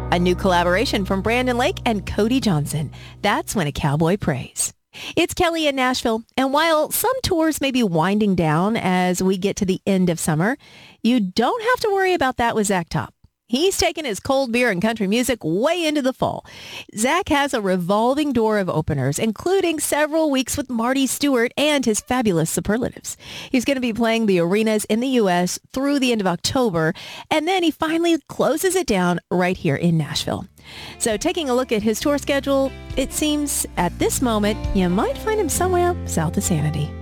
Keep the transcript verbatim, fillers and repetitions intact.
A new collaboration from Brandon Lake and Cody Johnson. That's When a Cowboy Prays. It's Kelly in Nashville, and while some tours may be winding down as we get to the end of summer, you don't have to worry about that with Zach Top. He's taken his cold beer and country music way into the fall. Zach has a revolving door of openers, including several weeks with Marty Stewart and his fabulous Superlatives. He's going to be playing the arenas in the U S through the end of October, and then he finally closes it down right here in Nashville. So taking a look at his tour schedule, it seems at this moment you might find him somewhere south of Sanity.